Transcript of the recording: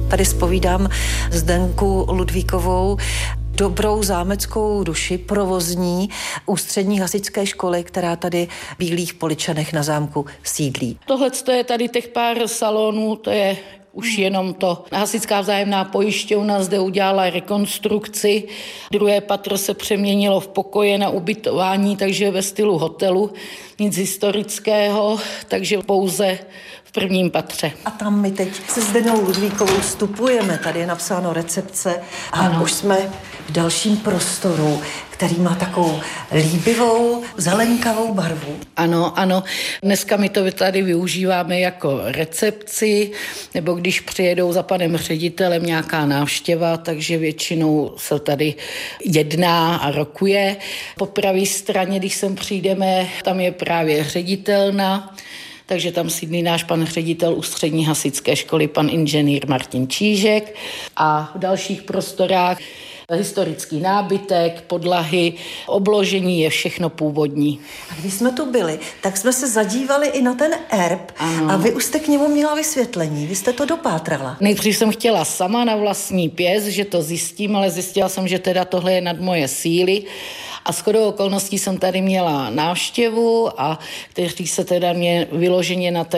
Tady zpovídám Zdenku Ludvíkovou, dobrou zámeckou duši, provozní ústřední hasičské školy, která tady v Bílých Poličanech na zámku sídlí. Tohle je tady těch pár salonů, to je už jenom to. Hasičská vzájemná pojišťovna zde udělala rekonstrukci. Druhé patro se přeměnilo v pokoje na ubytování, takže ve stylu hotelu. Nic historického, takže pouze v prvním patře. A tam my teď se Zdenou Ludvíkovou vstupujeme. Tady je napsáno recepce a ano. Už jsme v dalším prostoru, který má takovou líbivou, zelenkavou barvu. Ano. Dneska my to tady využíváme jako recepci, nebo když přijedou za panem ředitelem nějaká návštěva, takže většinou se tady jedná a rokuje. Po pravé straně, když sem přijdeme, tam je právě ředitelna, takže tam sídlí náš pan ředitel ústřední hasičské školy, pan inženýr Martin Čížek, a v dalších prostorách historický nábytek, podlahy, obložení je všechno původní. A když jsme tu byli, tak jsme se zadívali i na ten erb. Ano. A vy už jste k němu měla vysvětlení, vy jste to dopátrala. Nejdřív jsem chtěla sama na vlastní pěst, že to zjistím, ale zjistila jsem, že teda tohle je nad moje síly. A shodou okolností jsem tady měla návštěvu, a kteří se teda mě vyloženě na ten